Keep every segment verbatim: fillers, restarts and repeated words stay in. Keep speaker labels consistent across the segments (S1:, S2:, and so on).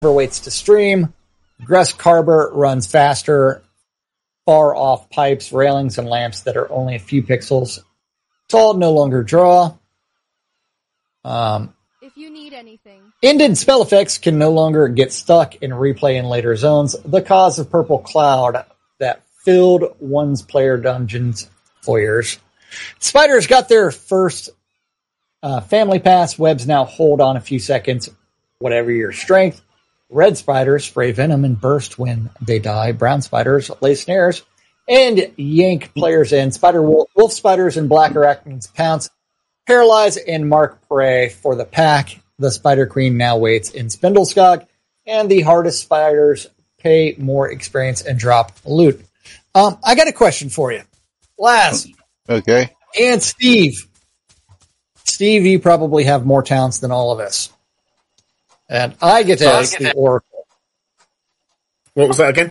S1: waits to stream. Gress Carber runs faster, far off pipes, railings, and lamps that are only a few pixels tall, no longer draw. Um,
S2: if you need anything.
S1: Ended spell effects can no longer get stuck in replay in later zones. The cause of purple cloud that filled one's player dungeons foyers. Spiders got their first uh, family pass. Webs now hold on a few seconds, whatever your strength. Red spiders spray venom and burst when they die. Brown spiders lay snares and yank players in. Spider wolf, wolf spiders and black arachnids pounce, paralyze, and mark prey for the pack. The Spider Queen now waits in Spindleskog, and the hardest spiders pay more experience and drop loot. Um, I got a question for you. Laz.
S3: Okay.
S1: And Steve. Steve, you probably have more talents than all of us. And I get to
S4: Sorry,
S1: ask the Oracle.
S4: What was that again?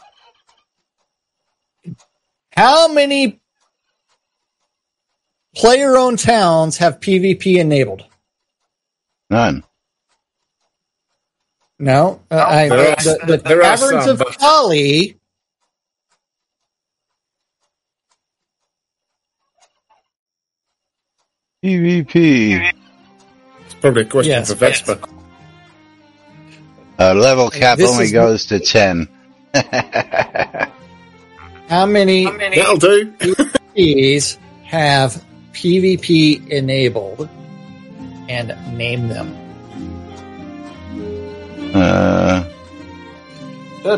S1: How many player-owned towns have PvP enabled?
S3: None.
S1: No. Uh, I,
S4: There are-
S1: the the
S4: there are
S1: Taverns
S4: some,
S1: of
S4: but-
S1: Kali.
S3: PvP.
S4: It's probably a question
S1: Yes,
S4: for Vesper.
S3: Uh, level cap
S1: This
S3: only
S1: is-
S3: goes to ten.
S1: How many
S4: That'll do.
S1: PvPs have PvP enabled? And name them.
S3: Uh,
S1: I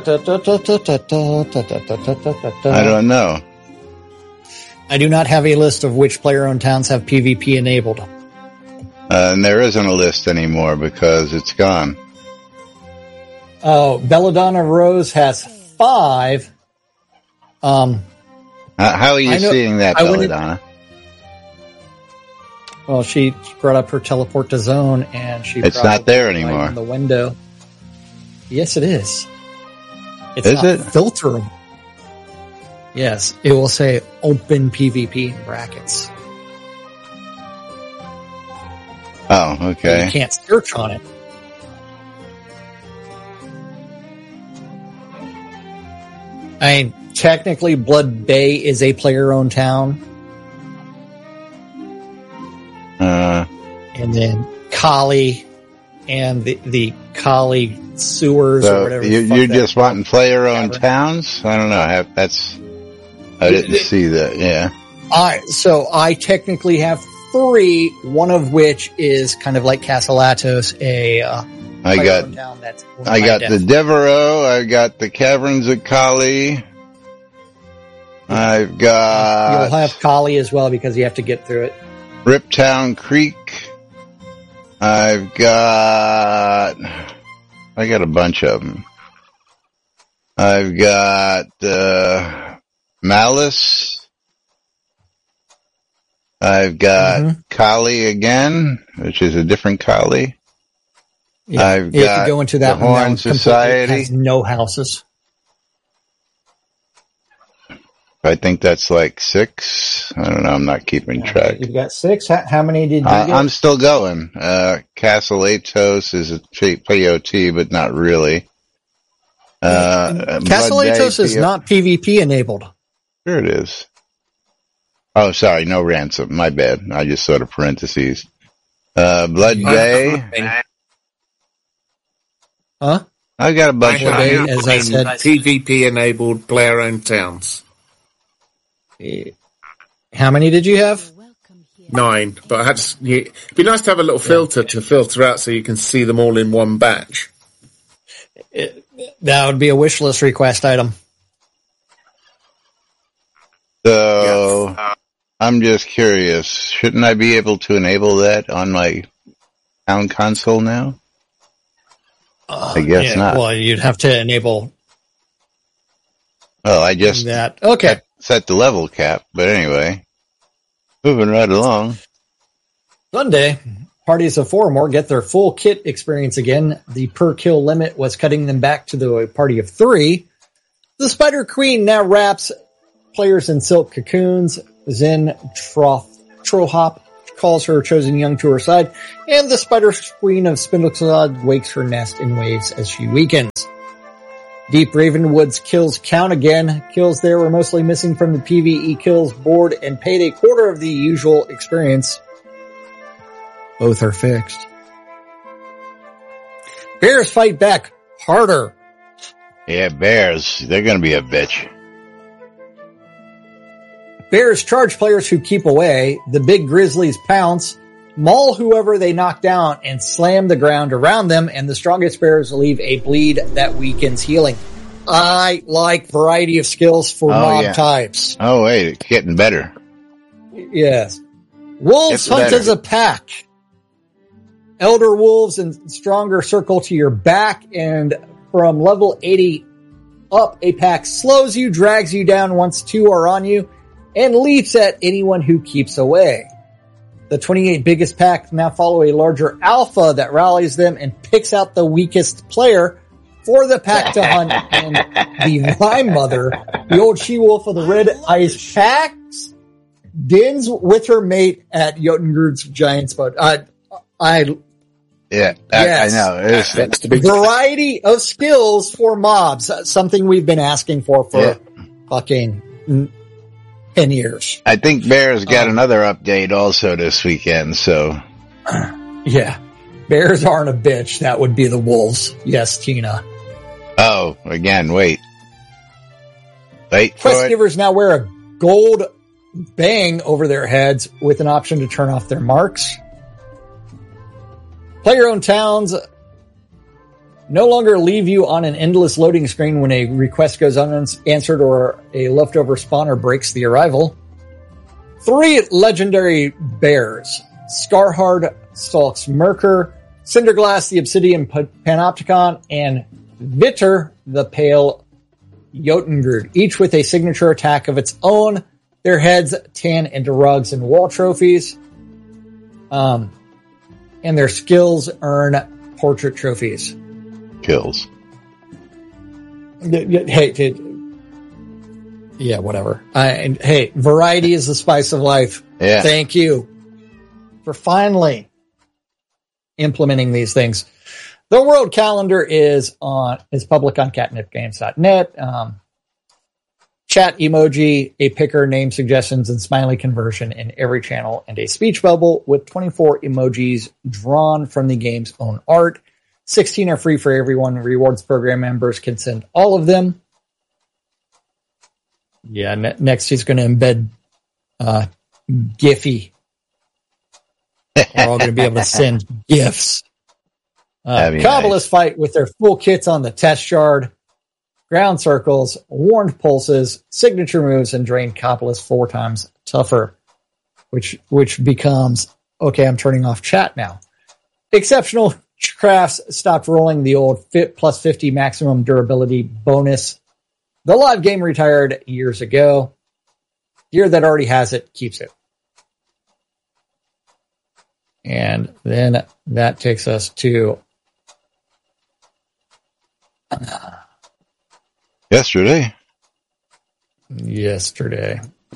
S3: I don't know.
S1: I do not have a list of which player-owned towns have PvP enabled.
S3: Uh, and there isn't a list anymore because it's gone.
S1: Oh, Belladonna Rose has five. Um,
S3: Uh, how are you
S1: I know-
S3: seeing that,
S1: I wouldn't-
S3: Belladonna?
S1: well, she brought up her teleport to zone, and she
S3: It's
S1: probably
S3: not there
S1: lightened
S3: anymore.
S1: The window. Yes, it is. It's
S3: Is
S1: not
S3: it?
S1: filterable. Yes, it will say open PvP in brackets.
S3: Oh,
S1: You
S3: okay.
S1: can't search on it. I mean, technically, Blood Bay is a player-owned town,
S3: Uh,
S1: and then Kali and the the Kali sewers or
S3: so
S1: whatever.
S3: you,
S1: the fuck
S3: you're
S1: that-
S3: just wanting player-owned
S1: Cavern.
S3: towns? I don't know. I have, that's I didn't see that. Yeah.
S1: I so I technically have three, one of which is kind of like Castle Atos, a uh,
S3: I got
S1: player-owned town that's owned
S3: I
S1: by
S3: got
S1: Death.
S3: the Devereaux. I got the Caverns of Kali. I've got
S1: You'll have Kali as well because you have to get through it.
S3: Riptown Creek. I've got I got a bunch of them. I've got uh, Malice. I've got
S1: Mhm.
S3: Kali again, which is a different Kali.
S1: Yeah,
S3: I've
S1: you have
S3: got
S1: to go into that
S3: the
S1: one. That
S3: Horn
S1: one completely
S3: Society.
S1: has no houses.
S3: I think that's like six. I don't know. I'm not keeping track.
S1: You've got six. How, how many did you
S3: Uh,
S1: get?
S3: I'm still going. Uh, Castle Atos is a P- P O T, but not really. Uh,
S1: Castle
S3: Blood Bay
S1: Atos is
S3: P O
S1: not PvP enabled.
S3: Sure it is. Oh, sorry. No ransom. My bad. I just saw the parentheses. Uh, Blood Bay.
S1: Huh?
S3: I got a bunch
S1: Blood
S3: of
S1: Bay,
S3: them.
S1: as I said.
S4: PvP enabled player owned towns.
S1: How many did you have?
S4: Nine. But I had to, you, it'd be nice to have a little filter to filter out so you can see them all in one batch.
S1: It, that would be a wish list request item.
S3: So, I'm just curious. Shouldn't I be able to enable that on my town console now?
S1: Uh,
S3: I guess
S1: yeah,
S3: not.
S1: Well, you'd have to enable
S3: Oh, I just
S1: that. Okay.
S3: set the level cap, but anyway, moving right along.
S1: Sunday, parties of four or more get their full kit experience again. The per kill limit was cutting them back to the party of three. The Spider Queen now wraps players in silk cocoons. Zen Troth, Trohop, calls her chosen young to her side, and the Spider Queen of Spindleclad wakes her nest in waves as she weakens. Deep Ravenwood's kills count again. Kills there were mostly missing from the PvE kills board and paid a quarter of the usual experience. Both are fixed. Bears fight back harder.
S3: Yeah, bears. They're going to be a bitch.
S1: Bears charge players who keep away. The big grizzlies pounce, maul whoever they knock down, and slam the ground around them, and the strongest bears leave a bleed that weakens healing. I like variety of skills for
S3: oh,
S1: mob
S3: yeah.
S1: types.
S3: Oh, wait, it's getting better.
S1: Yes. Wolves
S3: It's
S1: hunt
S3: better.
S1: as a pack. Elder wolves and stronger circle to your back, and from level eighty up, a pack slows you, drags you down once two are on you, and leaps at anyone who keeps away. The twenty-eight biggest pack now follow a larger alpha that rallies them and picks out the weakest player for the pack to hunt. And the Vine Mother, the old she-wolf of the Red Ice Packs, dins with her mate at Jotungrud's giant boat. Uh, I
S3: Yeah, I,
S1: Yes.
S3: I know. It's,
S4: That's the big
S1: variety of skills for mobs, uh, something we've been asking for for
S3: Yeah.
S1: fucking mm, ten years.
S3: I think Bears got
S1: Um,
S3: another update also this weekend, so.
S1: Yeah. Bears aren't a bitch. That would be the wolves. Yes, Tina.
S3: Oh, again, wait. Wait for
S1: Quest
S3: it.
S1: givers now wear a gold bang over their heads with an option to turn off their marks. Player-owned towns no longer leave you on an endless loading screen when a request goes unanswered or a leftover spawner breaks the arrival. Three legendary bears. Scarhard stalks Merkur, Cinderglass the Obsidian Panopticon, and Vitter the Pale Jotungrud, each with a signature attack of its own. Their heads tan into rugs and wall trophies. Um, and their skills earn portrait trophies.
S3: Kills.
S1: Hey, hey, yeah, whatever. I, and hey, variety is the spice of life.
S3: Yeah.
S1: Thank you for finally implementing these things. The world calendar is on is public on catnip games dot net. Um, chat emoji, a picker, name suggestions, and smiley conversion in every channel, and a speech bubble with twenty-four emojis drawn from the game's own art. sixteen are free for everyone. Rewards program members can send all of them. Yeah, ne- next he's going to embed uh, Giphy. We're all going to be able to send GIFs. Uh,
S3: That'd be
S1: Kabbalists
S3: nice.
S1: fight with their full kits on the test shard. Ground circles, warned pulses, signature moves, and drain Kabbalist four times tougher. Which which becomes, okay, I'm turning off chat now. Exceptional crafts stopped rolling the old fit plus fifty maximum durability bonus. The live game retired years ago. Gear that already has it keeps it. And then that takes us to
S3: Yesterday.
S1: yesterday.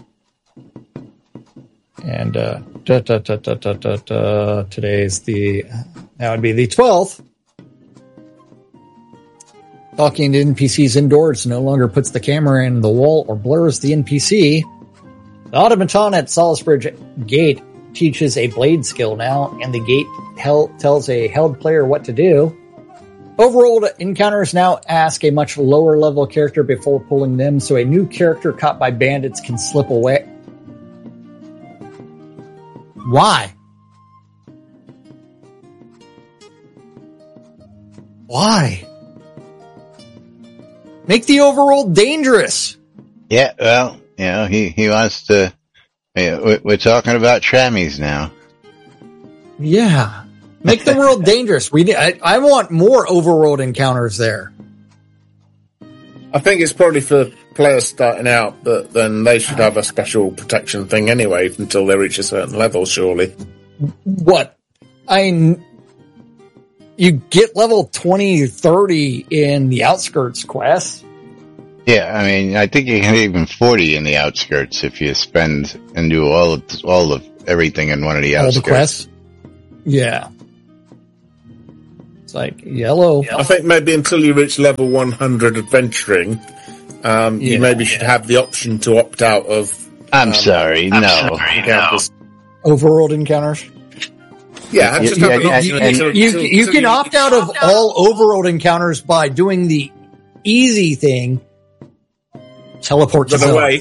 S1: And uh, da, da, da, da, da, da, da, today's the, that would be the twelfth. Talking to N P Cs indoors no longer puts the camera in the wall or blurs the N P C. The automaton at Salisbridge Gate teaches a blade skill now, and the gate hel- tells a held player what to do. Overworld encounters now ask a much lower level character before pulling them, so a new character caught by bandits can slip away. Why? Why? Make the overworld dangerous.
S3: Yeah, well, you know, he, he wants to, yeah, we're, we're talking about trammies now.
S1: Yeah. Make the world dangerous. We I, I want more overworld encounters there.
S4: I think it's probably for players starting out, but then they should have a special protection thing anyway until they reach a certain level, surely.
S1: What? I you get level twenty, thirty in the outskirts quest.
S3: Yeah, I mean, I think you can even forty in the outskirts if you spend and do all of, all of everything in one of the
S1: All
S3: outskirts.
S1: the quests. Yeah. It's like yellow.
S4: I think maybe until you reach level one hundred adventuring, um,
S1: Yeah.
S4: you maybe should have the option to opt out of.
S3: I'm
S4: um,
S3: sorry,
S4: I'm
S3: no.
S4: sorry, encounters.
S1: Overworld encounters.
S4: Yeah, I just
S3: Yeah,
S4: have an
S3: yeah,
S4: option
S3: and-
S4: until-
S1: You,
S4: until-
S1: you
S4: until
S1: can opt out of all overworld encounters by doing the easy thing. Teleport to
S4: Run
S1: zone.
S4: away.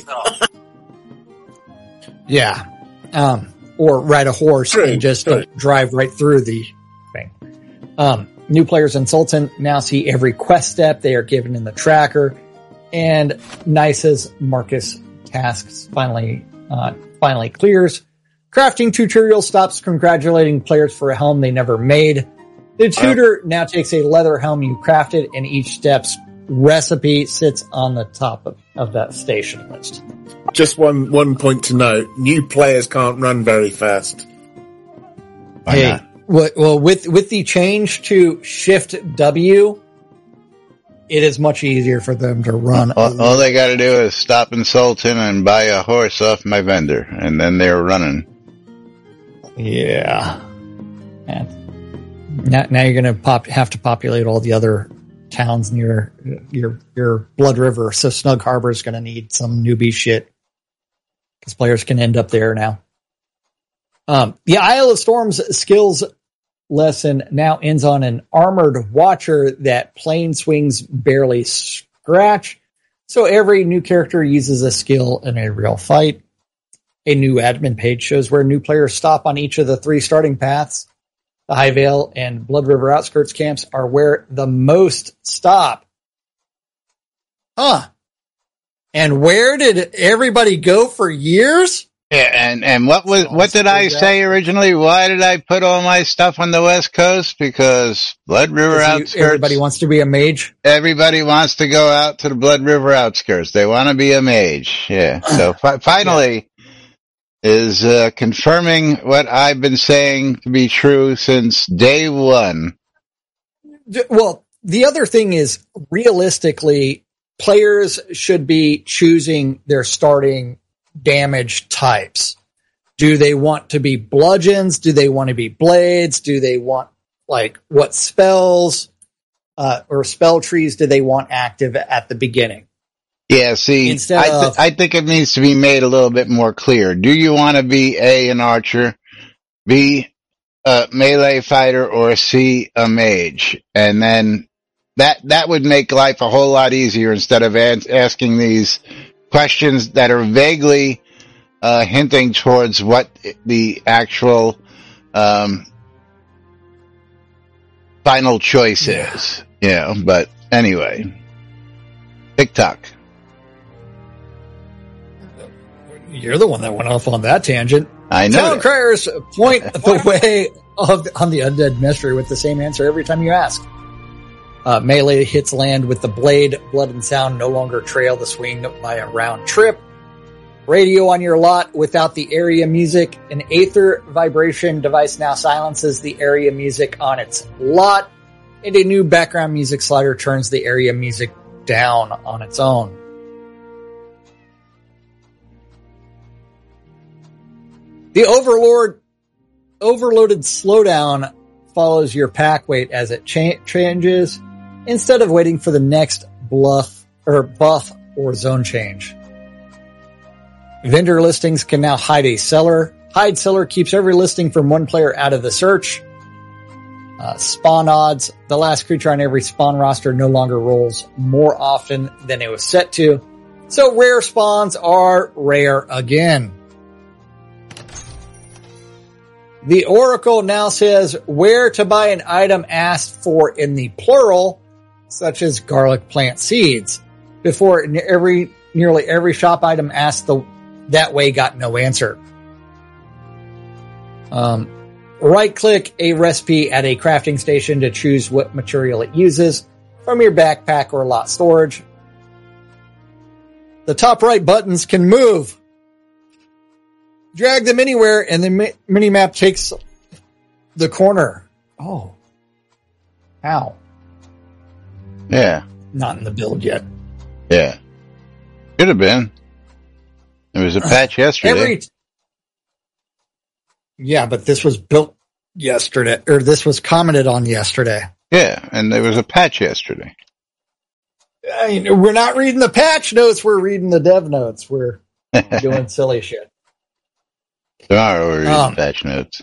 S1: Yeah. Um, or ride a horse
S4: True,
S1: and just
S4: true.
S1: uh, drive right through the thing. Um, new players in Sultan now see every quest step they are given in the tracker, and Nice's Marcus tasks finally, uh, finally clears. Crafting tutorial stops congratulating players for a helm they never made. The tutor now takes a leather helm you crafted, and each step's recipe sits on the top of, of that station list.
S4: Just one one point to note: new players can't run very fast.
S3: Why
S1: Hey,
S3: not?
S1: well, well, with with the change to Shift W, it is much easier for them to run.
S3: All, all they got to do is stop in Sultan and buy a horse off my vendor, and then they're running.
S1: Yeah, and now, now you're going to pop have to populate all the other towns near your your Blood River. So Snug Harbor is going to need some newbie shit because players can end up there now. Um, the Isle of Storms skills lesson now ends on an armored watcher that plane swings barely scratch. So every new character uses a skill in a real fight. A new admin page shows where new players stop on each of the three starting paths. The High Vale and Blood River outskirts camps are where the most stop. Huh. And where did everybody go for years?
S3: Yeah, and, and what was, what did I say originally? Why did I put all my stuff on the West Coast? Because Blood River
S1: Because you-
S3: outskirts.
S1: everybody wants to be a mage.
S3: Everybody wants to go out to the Blood River outskirts. They want to be a mage. Yeah. So fi- finally is uh, confirming what I've been saying to be true since day one.
S1: D- Well, the other thing is realistically, players should be choosing their starting damage types. Do they want to be bludgeons? Do they want to be blades? Do they want, like, what spells uh, or spell trees do they want active at the beginning?
S3: Yeah, see,
S1: Instead
S3: I, th-
S1: of-
S3: I think it needs to be made a little bit more clear. Do you want to be A, an archer, B, a melee fighter, or C, a mage? And then that, that would make life a whole lot easier instead of an- asking these questions that are vaguely uh, hinting towards what the actual um, final choice
S1: Yeah.
S3: is. You know, but anyway, TikTok.
S1: You're the one that went off on that tangent.
S3: I know.
S1: Town
S3: that.
S1: criers point the way of on the undead mystery with the same answer every time you ask. Uh, melee hits land with the blade. Blood and sound no longer trail the swing by a round trip. Radio on your lot without the area music. An Aether vibration device now silences the area music on its lot. And a new background music slider turns the area music down on its own. The Overlord overloaded slowdown follows your pack weight as it cha- changes instead of waiting for the next bluff or buff or zone change. Vendor listings can now hide a seller. Hide seller keeps every listing from one player out of the search. Uh, spawn odds. The last creature on every spawn roster no longer rolls more often than it was set to. So rare spawns are rare again. The Oracle now says where to buy an item asked for in the plural, such as garlic plant seeds. Before every, nearly every shop item asked the, that way got no answer. Um, right click a recipe at a crafting station to choose what material it uses from your backpack or lot storage. The top right buttons can move. Drag them anywhere, and the mi- mini-map takes the corner. Oh. How?
S3: Yeah.
S1: Not in the build yet.
S3: Yeah. Could have been. There was a patch yesterday.
S1: Every, Yeah, but this was built yesterday, or this was commented on yesterday.
S3: Yeah, and there was a patch yesterday.
S1: I mean, we're not reading the patch notes. We're reading the dev notes. We're doing silly shit.
S3: Tomorrow we read
S1: Um,
S3: the patch notes.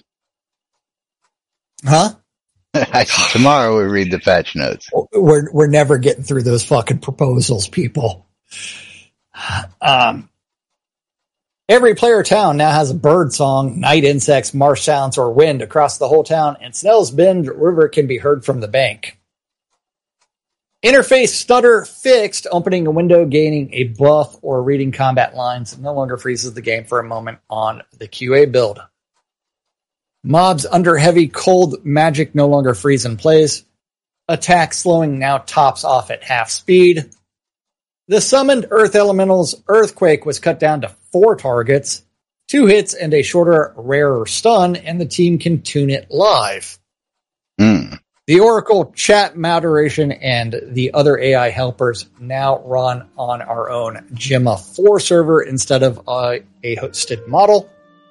S1: Huh?
S3: Tomorrow we read the patch notes.
S1: We're we're never getting through those fucking proposals, people. Um, every player town now has a bird song, night insects, marsh sounds, or wind across the whole town, and Snell's Bend River can be heard from the bank. Interface stutter fixed. Opening a window, gaining a buff, or reading combat lines no longer freezes the game for a moment on the Q A build. Mobs under heavy cold magic no longer freeze in place. Attack slowing now tops off at half speed. The summoned Earth Elemental's Earthquake was cut down to four targets, two hits, and a shorter, rarer stun, and the team can tune it live.
S3: Mm.
S1: The Oracle chat moderation and the other A I helpers now run on our own Gemma four server instead of uh, a hosted model.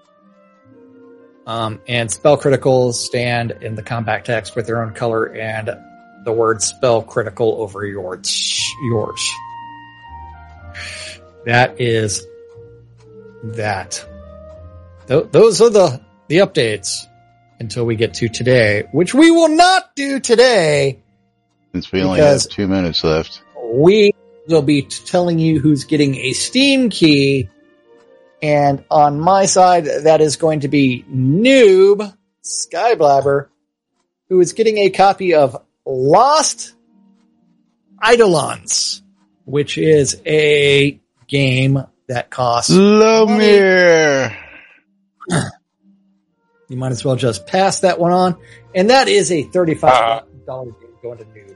S1: Um, and spell criticals stand in the combat text with their own color and the word spell critical over yours. yours. That is that. Th- those are the, the updates. Until we get to today, which we will not do today.
S3: Since we only have two minutes left.
S1: We will be telling you who's getting a Steam key. And on my side, that is going to be Noob Skyblabber, who is getting a copy of Lost Eidolons, which is a game that costs
S3: Lomir.
S1: You might as well just pass that one on. And that is a thirty-five dollars game going to Noob.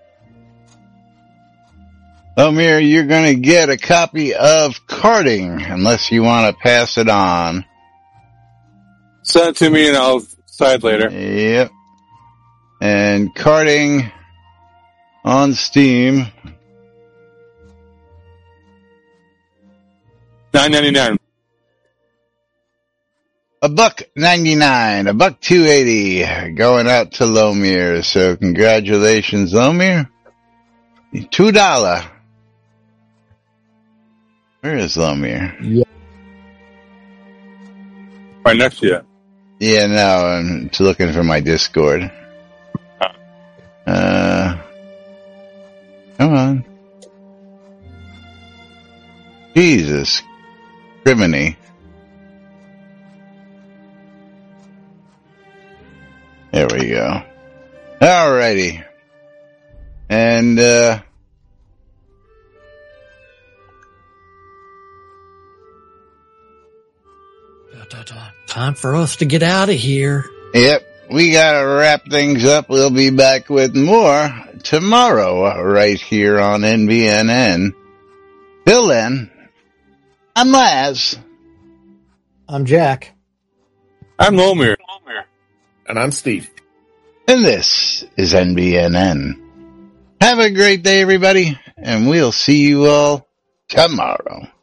S3: Lomir, you're going to get a copy of Karting, unless you want to pass it on.
S2: Send it to me and I'll decide later.
S3: Yep. And Karting on Steam.
S2: nine ninety-nine.
S3: A buck ninety-nine, a buck two eighty, going out to Lomir. So congratulations, Lomir. Two dollar. Where is Lomir?
S1: Yeah.
S2: Right next to you.
S3: Yeah, no, I'm just looking for my Discord. Uh, come on. Jesus. Criminy. There we go. Alrighty. And, uh,
S1: time for us to get out of here.
S3: Yep. We gotta wrap things up. We'll be back with more tomorrow right here on N B N N. Till then, I'm Laz.
S1: I'm Jack.
S2: I'm Lomir.
S4: And I'm Steve.
S3: And this is N B N N. Have a great day, everybody, and we'll see you all tomorrow.